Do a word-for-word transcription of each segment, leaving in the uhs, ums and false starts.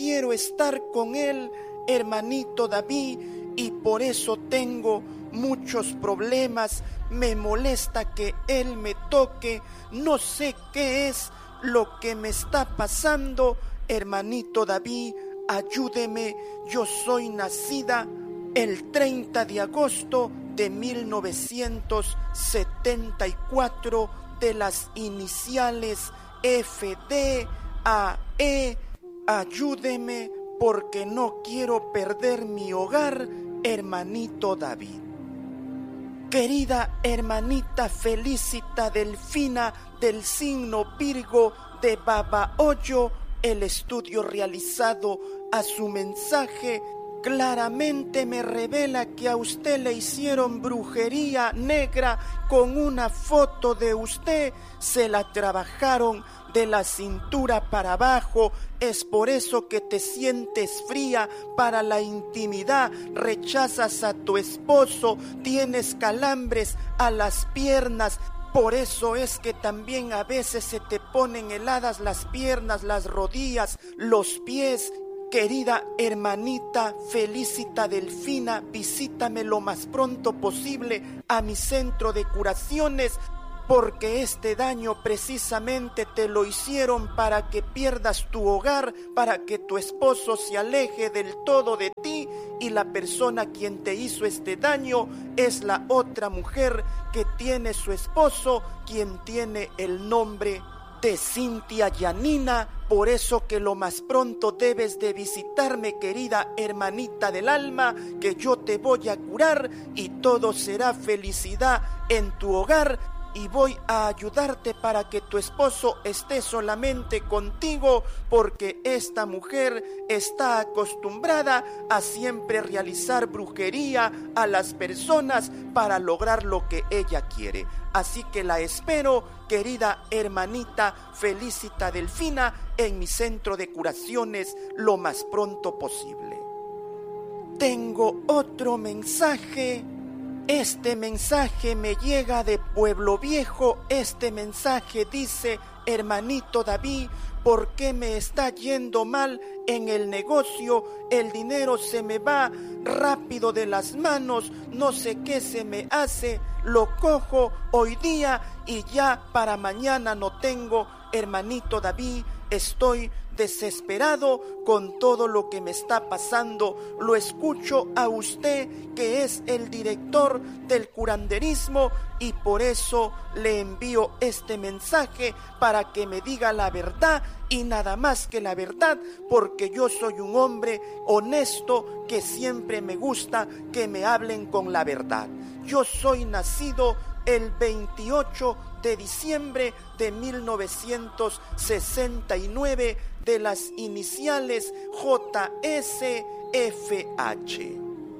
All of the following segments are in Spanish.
quiero estar con él, hermanito David, y por eso tengo muchos problemas. Me molesta que él me toque, no sé qué es lo que me está pasando. Hermanito David, ayúdeme. Yo soy nacida el treinta de agosto de mil novecientos setenta y cuatro, de las iniciales F D A E. Ayúdeme porque no quiero perder mi hogar, hermanito David. Querida hermanita Felicita Delfina del signo Virgo de Babahoyo, el estudio realizado a su mensaje claramente me revela que a usted le hicieron brujería negra con una foto de usted, se la trabajaron de la cintura para abajo. Es por eso que te sientes fría para la intimidad, rechazas a tu esposo, tienes calambres a las piernas. Por eso es que también a veces se te ponen heladas las piernas, las rodillas, los pies. Querida hermanita Felicita Delfina, visítame lo más pronto posible a mi centro de curaciones, porque este daño precisamente te lo hicieron para que pierdas tu hogar, para que tu esposo se aleje del todo de ti, y la persona quien te hizo este daño es la otra mujer que tiene su esposo, quien tiene el nombre de Cintia Yanina. Por eso que lo más pronto debes de visitarme, querida hermanita del alma, que yo te voy a curar y todo será felicidad en tu hogar, y voy a ayudarte para que tu esposo esté solamente contigo, porque esta mujer está acostumbrada a siempre realizar brujería a las personas para lograr lo que ella quiere. Así que la espero, querida hermanita Felicita Delfina, en mi centro de curaciones lo más pronto posible. Tengo otro mensaje. Este mensaje me llega de Pueblo Viejo. Este mensaje dice: hermanito David, ¿por qué me está yendo mal en el negocio? El dinero se me va rápido de las manos, no sé qué se me hace, lo cojo hoy día y ya para mañana no tengo. Hermanito David, estoy desesperado con todo lo que me está pasando. Lo escucho a usted, que es el director del curanderismo, y por eso le envío este mensaje para que me diga la verdad y nada más que la verdad, porque yo soy un hombre honesto que siempre me gusta que me hablen con la verdad. Yo soy nacido el veintiocho de diciembre de mil novecientos sesenta y nueve, de las iniciales J S F H.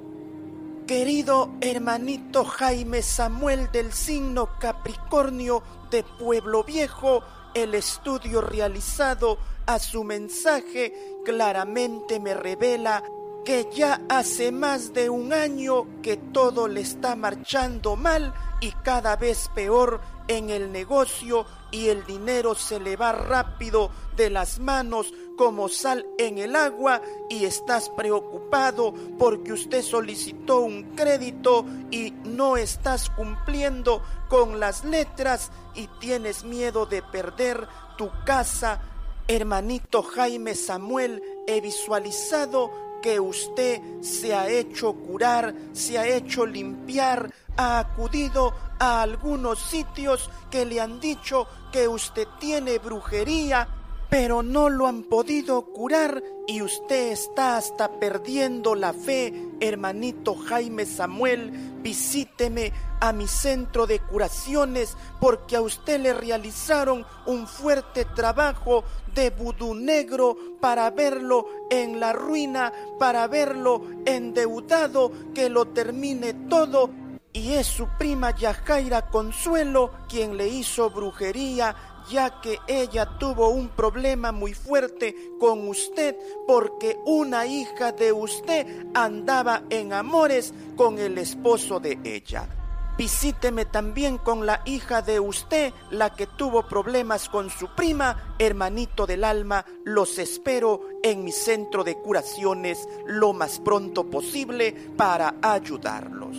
Querido hermanito Jaime Samuel del signo Capricornio de Pueblo Viejo, el estudio realizado a su mensaje claramente me revela que ya hace más de un año que todo le está marchando mal y cada vez peor en el negocio, y el dinero se le va rápido de las manos como sal en el agua, y estás preocupado porque usted solicitó un crédito y no estás cumpliendo con las letras y tienes miedo de perder tu casa. Hermanito Jaime Samuel, he visualizado que usted se ha hecho curar, se ha hecho limpiar, ha acudido a algunos sitios que le han dicho que usted tiene brujería, pero no lo han podido curar y usted está hasta perdiendo la fe. Hermanito Jaime Samuel, visíteme a mi centro de curaciones, porque a usted le realizaron un fuerte trabajo de vudú negro para verlo en la ruina, para verlo endeudado, que lo termine todo. Y es su prima Yajaira Consuelo quien le hizo brujería, ya que ella tuvo un problema muy fuerte con usted, porque una hija de usted andaba en amores con el esposo de ella. Visíteme también con la hija de usted, la que tuvo problemas con su prima, hermanito del alma. Los espero en mi centro de curaciones lo más pronto posible para ayudarlos.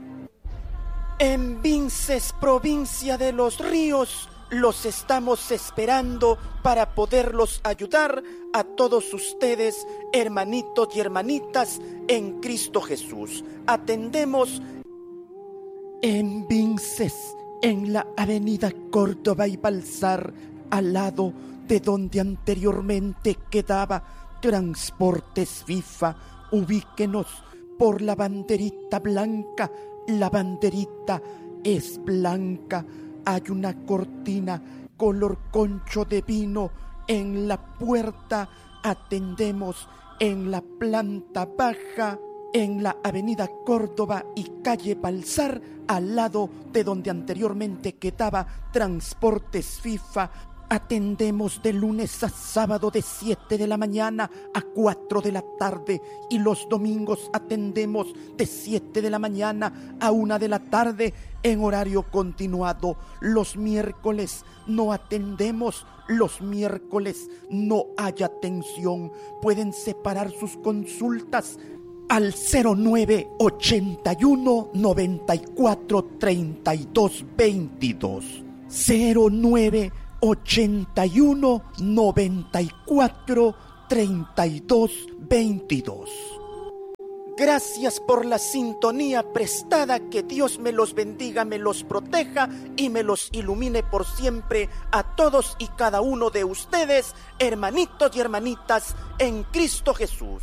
En Vinces, provincia de Los Ríos, los estamos esperando para poderlos ayudar a todos ustedes, hermanitos y hermanitas, en Cristo Jesús. Atendemos en Vinces, en la avenida Córdoba y Balsar, al lado de donde anteriormente quedaba Transportes FIFA. Ubíquenos por la banderita blanca. La banderita es blanca. Hay una cortina color concho de vino en la puerta. Atendemos en la planta baja, en la avenida Córdoba y calle Balsar, al lado de donde anteriormente quedaba Transportes FIFA. Atendemos de lunes a sábado de siete de la mañana a cuatro de la tarde, y los domingos atendemos de siete de la mañana a una de la tarde en horario continuado. Los miércoles no atendemos, los miércoles no hay atención. Pueden separar sus consultas al cero nueve ochenta y uno noventa y cuatro treinta y dos veintidós. cero nueve ochenta y uno noventa y cuatro treinta y dos veintidós. Gracias por la sintonía prestada. Que Dios me los bendiga, me los proteja y me los ilumine por siempre a todos y cada uno de ustedes, hermanitos y hermanitas en Cristo Jesús.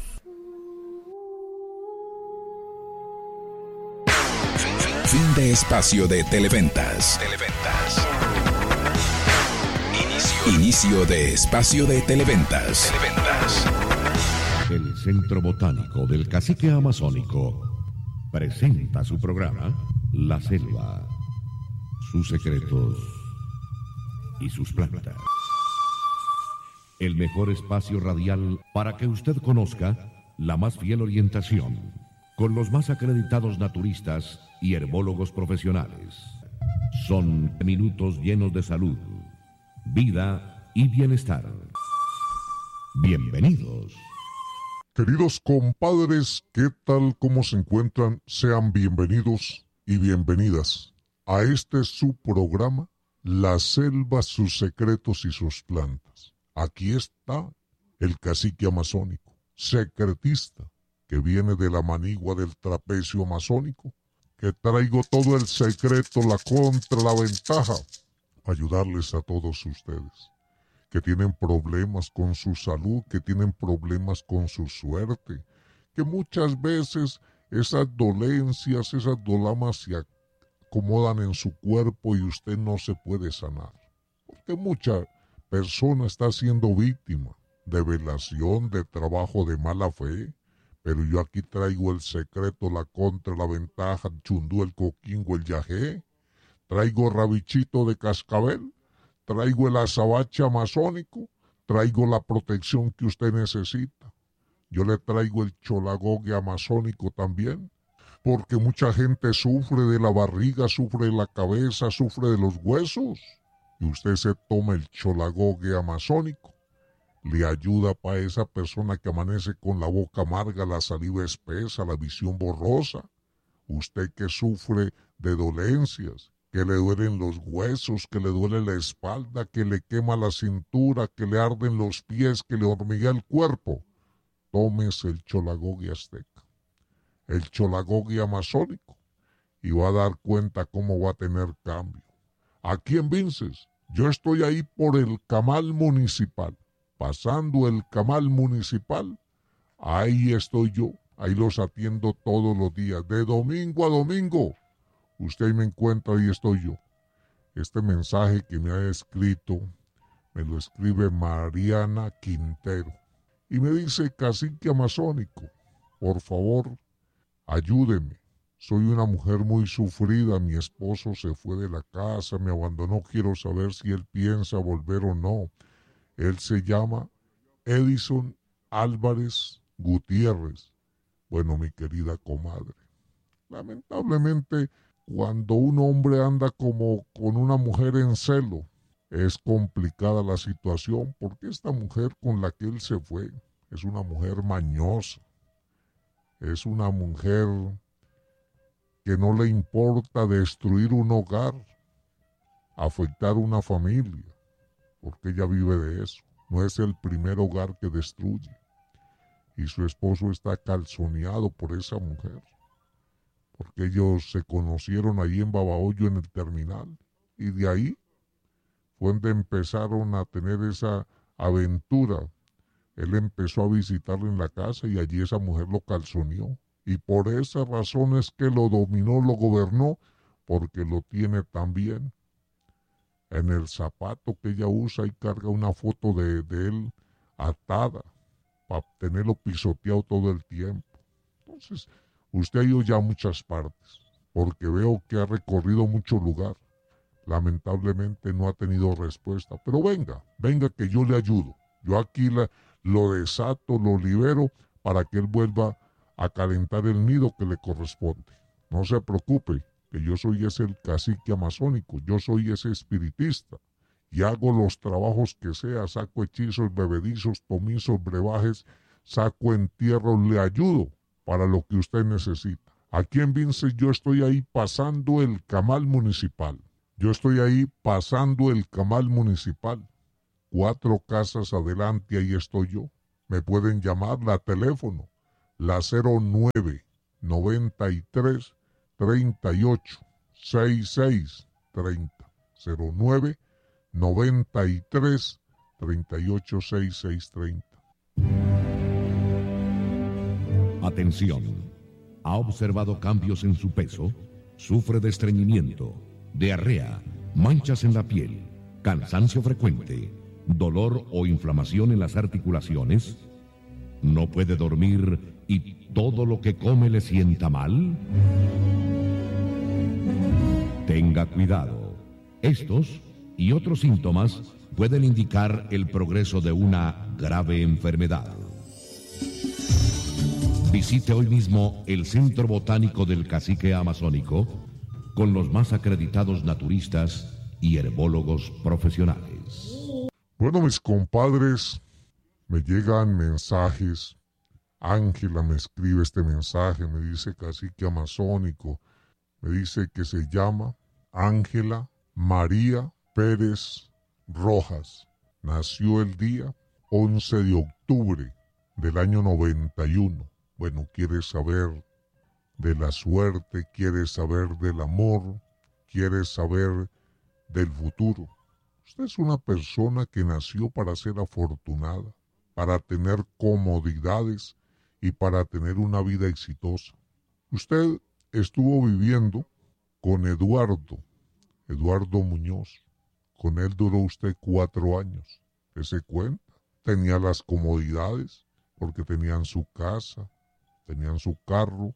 Fin de espacio de Televentas. Televentas. Inicio. Inicio de espacio de Televentas. Televentas. El Centro Botánico del Cacique Amazónico presenta su programa La Selva, sus secretos y sus plantas. El mejor espacio radial para que usted conozca la más fiel orientación con los más acreditados naturistas y herbólogos profesionales. Son minutos llenos de salud, vida y bienestar. Bienvenidos. Queridos compadres, ¿qué tal? ¿Cómo se encuentran? Sean bienvenidos y bienvenidas a este su programa, La Selva, sus secretos y sus plantas. Aquí está el cacique amazónico, secretista, que viene de la manigua del trapecio amazónico, que traigo todo el secreto, la contra, la ventaja, ayudarles a todos ustedes que tienen problemas con su salud, que tienen problemas con su suerte, que muchas veces esas dolencias, esas dolamas se acomodan en su cuerpo y usted no se puede sanar. Porque mucha persona está siendo víctima de velación, de trabajo de mala fe, pero yo aquí traigo el secreto, la contra, la ventaja, el chundú, el coquingo, el yajé, traigo rabichito de cascabel, traigo el azabache amazónico, traigo la protección que usted necesita. Yo le traigo el cholagogue amazónico también, porque mucha gente sufre de la barriga, sufre de la cabeza, sufre de los huesos. Y usted se toma el cholagogue amazónico, le ayuda para esa persona que amanece con la boca amarga, la saliva espesa, la visión borrosa. Usted que sufre de dolencias, que le duelen los huesos, que le duele la espalda, que le quema la cintura, que le arden los pies, que le hormiguea el cuerpo, tómese el cholagogue azteca, el cholagogue amazónico, y va a dar cuenta cómo va a tener cambio. Aquí en Vinces, yo estoy ahí por el Camal Municipal, pasando el Camal Municipal, ahí estoy yo, ahí los atiendo todos los días, de domingo a domingo. Usted me encuentra y estoy yo. Este mensaje que me ha escrito, me lo escribe Mariana Quintero. Y me dice, cacique amazónico, por favor, ayúdeme. Soy una mujer muy sufrida, mi esposo se fue de la casa, me abandonó, quiero saber si él piensa volver o no. Él se llama Edison Álvarez Gutiérrez. Bueno, mi querida comadre, lamentablemente cuando un hombre anda como con una mujer en celo, es complicada la situación porque esta mujer con la que él se fue es una mujer mañosa, es una mujer que no le importa destruir un hogar, afectar una familia, porque ella vive de eso. No es el primer hogar que destruye. Y su esposo está calzoneado por esa mujer, porque ellos se conocieron ahí en Babahoyo en el terminal, y de ahí fue donde empezaron a tener esa aventura. Él empezó a visitarla en la casa y allí esa mujer lo calzoneó. Y por esa razón es que lo dominó, lo gobernó, porque lo tiene también. En el zapato que ella usa y carga una foto de, de él atada para tenerlo pisoteado todo el tiempo. Entonces, usted ha ido ya a muchas partes, porque veo que ha recorrido mucho lugar. Lamentablemente no ha tenido respuesta, pero venga, venga que yo le ayudo. Yo aquí la, lo desato, lo libero para que él vuelva a calentar el nido que le corresponde. No se preocupe, que yo soy ese el cacique amazónico, yo soy ese espiritista y hago los trabajos que sea, saco hechizos, bebedizos, tomizos, brebajes, saco entierros, le ayudo para lo que usted necesita. Aquí en Vince yo estoy ahí pasando el camal municipal. Yo estoy ahí pasando el camal municipal. Cuatro casas adelante, ahí estoy yo. Me pueden llamar la teléfono, la cero nueve noventa y tres treinta y ocho sesenta y seis treinta. cero nueve noventa y tres treinta y ocho sesenta y seis treinta. Atención. ¿Ha observado cambios en su peso? ¿Sufre de estreñimiento, diarrea, manchas en la piel, cansancio frecuente, dolor o inflamación en las articulaciones? ¿No puede dormir y todo lo que come le sienta mal? Tenga cuidado. Estos y otros síntomas pueden indicar el progreso de una grave enfermedad. Visite hoy mismo el Centro Botánico del Cacique Amazónico con los más acreditados naturistas y herbólogos profesionales. Bueno, mis compadres, me llegan mensajes. Ángela me escribe este mensaje, me dice cacique amazónico, me dice que se llama Ángela María Pérez Rojas. Nació el día once de octubre del año noventa y uno. Bueno, quiere saber de la suerte, quiere saber del amor, quiere saber del futuro. Usted es una persona que nació para ser afortunada, para tener comodidades y para tener una vida exitosa. Usted estuvo viviendo con Eduardo, Eduardo Muñoz. Con él duró usted cuatro años. ¿Se cuenta? Tenía las comodidades porque tenían su casa, tenían su carro,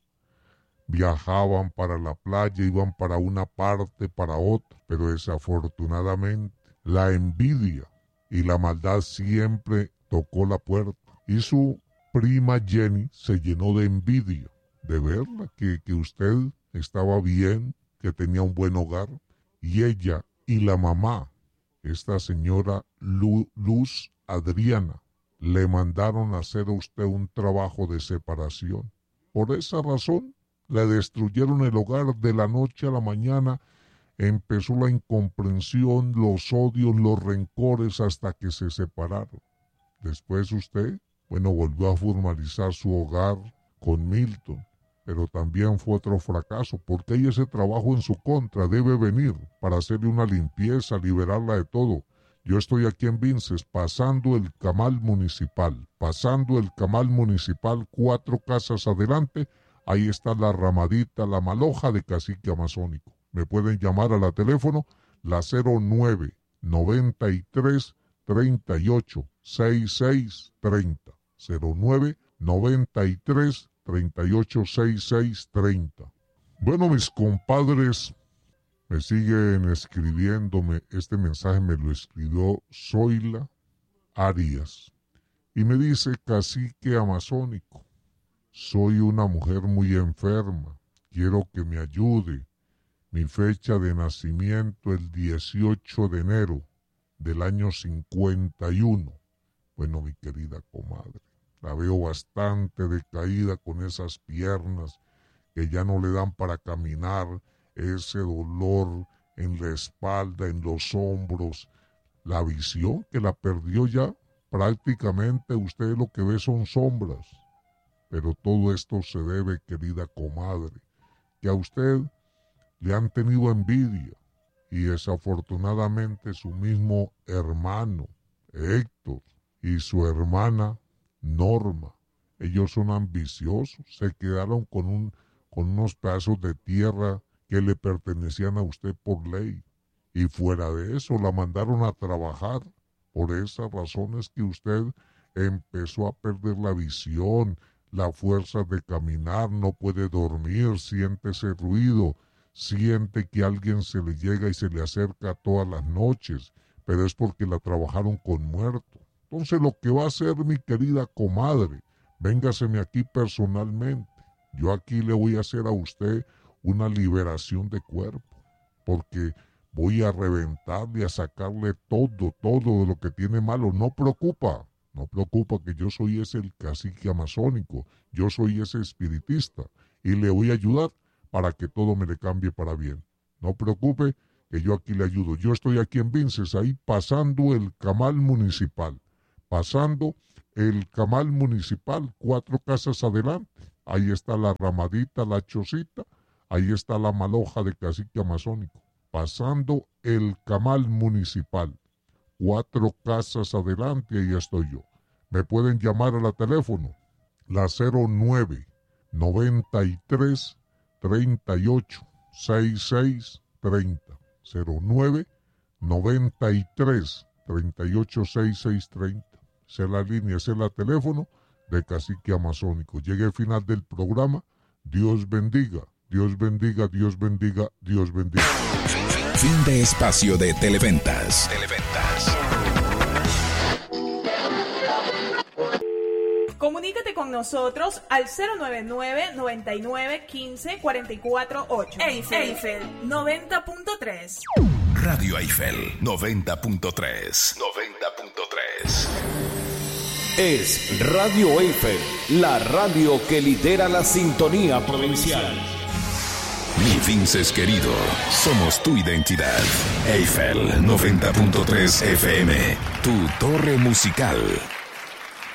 viajaban para la playa, iban para una parte, para otra, pero desafortunadamente la envidia y la maldad siempre tocó la puerta y su prima Jenny se llenó de envidia de verla, que, que usted estaba bien, que tenía un buen hogar, y ella y la mamá, esta señora Lu, Luz Adriana, le mandaron a hacer a usted un trabajo de separación. Por esa razón, le destruyeron el hogar de la noche a la mañana. Empezó la incomprensión, los odios, los rencores hasta que se separaron. Después usted, bueno, volvió a formalizar su hogar con Milton, pero también fue otro fracaso, porque hay ese trabajo en su contra, debe venir para hacerle una limpieza, liberarla de todo. Yo estoy aquí en Vinces, pasando el camal municipal, pasando el camal municipal, cuatro casas adelante, ahí está la ramadita, la maloja de cacique amazónico. Me pueden llamar a la teléfono, la cero nueve noventa y tres treinta y ocho sesenta y seis treinta. cero nueve noventa y tres treinta y ocho sesenta y seis treinta. Bueno, mis compadres, me siguen escribiéndome. Este mensaje me lo escribió Zoila Arias y me dice: cacique amazónico, soy una mujer muy enferma, quiero que me ayude. Mi fecha de nacimiento el dieciocho de enero del año cincuenta y uno. Bueno, mi querida comadre, la veo bastante decaída con esas piernas que ya no le dan para caminar, ese dolor en la espalda, en los hombros, la visión que la perdió ya. Prácticamente usted lo que ve son sombras. Pero todo esto se debe, querida comadre, que a usted le han tenido envidia y desafortunadamente su mismo hermano, Héctor, y su hermana, Norma, ellos son ambiciosos, se quedaron con, un, con unos pedazos de tierra que le pertenecían a usted por ley. Y fuera de eso la mandaron a trabajar. Por esas razones que usted empezó a perder la visión, la fuerza de caminar, no puede dormir, siente ese ruido, siente que alguien se le llega y se le acerca todas las noches, pero es porque la trabajaron con muerto. Entonces lo que va a hacer, mi querida comadre, véngaseme aquí personalmente. Yo aquí le voy a hacer a usted una liberación de cuerpo, porque voy a reventarle, a sacarle todo, todo de lo que tiene malo. No preocupa, no preocupa que yo soy ese el cacique amazónico, yo soy ese espiritista y le voy a ayudar para que todo me le cambie para bien. No preocupe que yo aquí le ayudo. Yo estoy aquí en Vinces, ahí pasando el camal municipal, pasando el camal municipal, cuatro casas adelante. Ahí está la ramadita, la chocita, ahí está la maloja de cacique amazónico. Pasando el camal municipal, cuatro casas adelante, ahí estoy yo. Me pueden llamar a la teléfono, la cero nueve, noventa y tres, treinta y ocho, sesenta y seis treinta. cero nueve, noventa y tres, treinta y ocho, sesenta y seis treinta. Esa es la línea, ese es el teléfono de Cacique Amazónico. Llegué al final del programa. Dios bendiga, Dios bendiga, Dios bendiga, Dios bendiga. Fin de espacio de Televentas. Televentas. Comunícate con nosotros al cero noventa y nueve, noventa y nueve, quince, cuarenta y cuatro ocho. Eiffel, Eiffel noventa punto tres. Radio Eiffel noventa punto tres. noventa punto tres. Es Radio Eiffel, la radio que lidera la sintonía provincial. Mi Vinces querido, somos tu identidad. Eiffel noventa punto tres F M, tu torre musical.